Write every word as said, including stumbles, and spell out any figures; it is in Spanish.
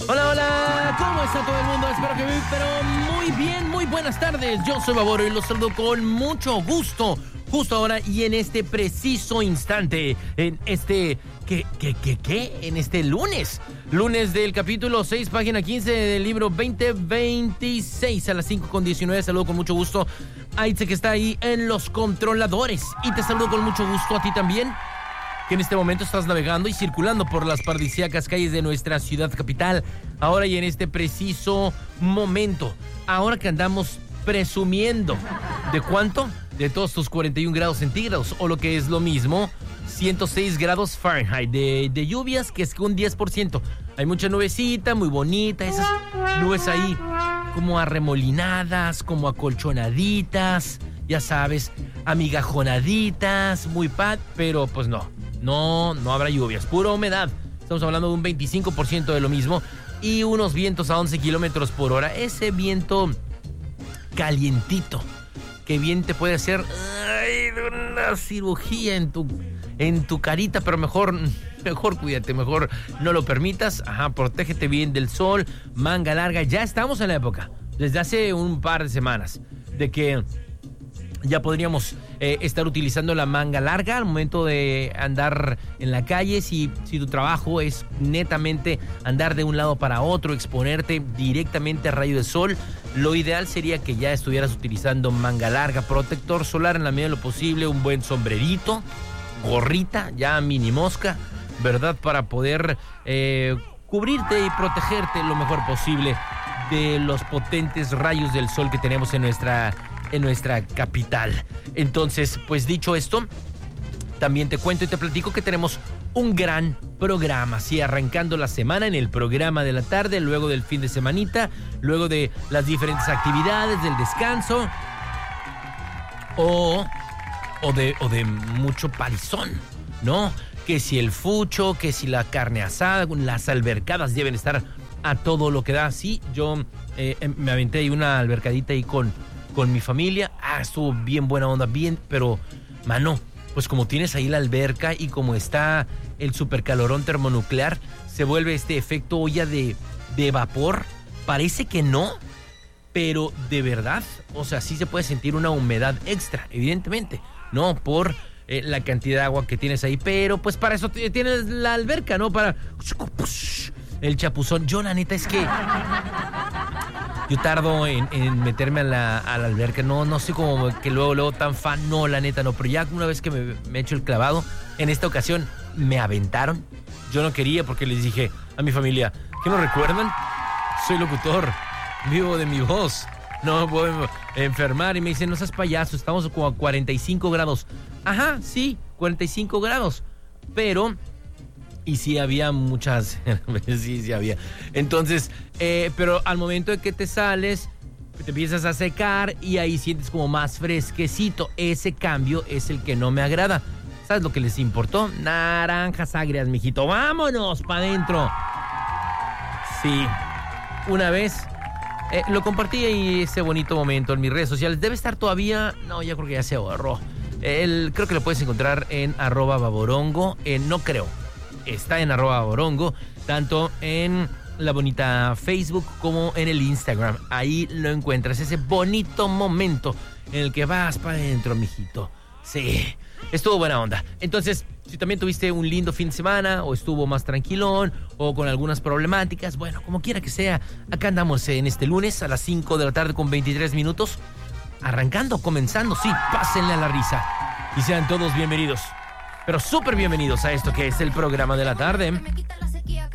Hola, hola, ¿cómo está todo el mundo? Espero que bien, pero muy bien, muy buenas tardes. Yo soy Baboro y los saludo con mucho gusto, justo ahora y en este preciso instante, en este, ¿qué, qué, qué, qué? En este lunes, lunes del capítulo seis, página quince del libro veinte veintiséis a las cinco con diecinueve. Saludo con mucho gusto a Itze, que está ahí en los controladores, y te saludo con mucho gusto a ti también, que en este momento estás navegando y circulando por las paradisíacas calles de nuestra ciudad capital, ahora y en este preciso momento, ahora que andamos presumiendo, ¿de cuánto? De todos tus cuarenta y un grados centígrados, o lo que es lo mismo, ciento seis grados Fahrenheit, de, de lluvias, que es un diez por ciento. Hay mucha nubecita, muy bonita, esas nubes ahí como arremolinadas, como acolchonaditas, ya sabes, amigajonaditas, muy pad, pero pues no. No, no habrá lluvias, pura humedad. Estamos hablando de un veinticinco por ciento de lo mismo y unos vientos a once kilómetros por hora. Ese viento calientito, que bien te puede hacer ay, una cirugía en tu, en tu carita, pero mejor, mejor cuídate, mejor no lo permitas. Ajá, protégete bien del sol, manga larga. Ya estamos en la época, desde hace un par de semanas, de que ya podríamos eh, estar utilizando la manga larga al momento de andar en la calle. Si, si tu trabajo es netamente andar de un lado para otro, exponerte directamente a rayo de sol, lo ideal sería que ya estuvieras utilizando manga larga, protector solar en la medida de lo posible, un buen sombrerito, gorrita, ya mini mosca, ¿verdad? Para poder eh, cubrirte y protegerte lo mejor posible de los potentes rayos del sol que tenemos en nuestra en nuestra capital. Entonces, pues dicho esto, también te cuento y te platico que tenemos un gran programa, así arrancando la semana en el programa de la tarde, luego del fin de semanita, luego de las diferentes actividades, del descanso, o, o, de, o de mucho parizón, ¿no? Que si el fucho, que si la carne asada, las albercadas deben estar a todo lo que da. Sí, yo eh, me aventé ahí una albercadita ahí con con mi familia. Ah, estuvo bien buena onda, bien, pero, mano, pues como tienes ahí la alberca y como está el supercalorón termonuclear, se vuelve este efecto olla de, de vapor. Parece que no, pero de verdad, o sea, sí se puede sentir una humedad extra, evidentemente, ¿no? Por eh, la cantidad de agua que tienes ahí, pero pues para eso t- tienes la alberca, ¿no? Para el chapuzón. Yo, la neta, es que yo tardo en, en meterme a la, a la alberca. No, no soy como que luego, luego tan fan. No, la neta no. Pero ya una vez que me, me echo el clavado, en esta ocasión me aventaron. Yo no quería porque les dije a mi familia, ¿qué no recuerdan? Soy locutor, vivo de mi voz, no me puedo enfermar. Y me dicen, no seas payaso, estamos como a cuarenta y cinco grados. Ajá, sí, cuarenta y cinco grados. Pero... y sí había muchas, sí, sí había. Entonces, eh, pero al momento de que te sales, te empiezas a secar y ahí sientes como más fresquecito. Ese cambio es el que no me agrada. ¿Sabes lo que les importó? Naranjas agrias, mijito. ¡Vámonos para adentro! Sí, una vez eh, lo compartí ahí ese bonito momento en mis redes sociales. Debe estar todavía, no, ya creo que ya se ahorró. El, creo que lo puedes encontrar en arroba baborongo, eh, no creo. Está en arroba borongo, tanto en la bonita Facebook como en el Instagram. Ahí lo encuentras, ese bonito momento en el que vas para adentro, mijito. Sí, estuvo buena onda. Entonces, si también tuviste un lindo fin de semana, o estuvo más tranquilón, o con algunas problemáticas, bueno, como quiera que sea, acá andamos en este lunes a las cinco de la tarde con veintitrés minutos. Arrancando, comenzando, sí, pásenle a la risa. Y sean todos bienvenidos. Pero súper bienvenidos a esto que es el programa de la tarde.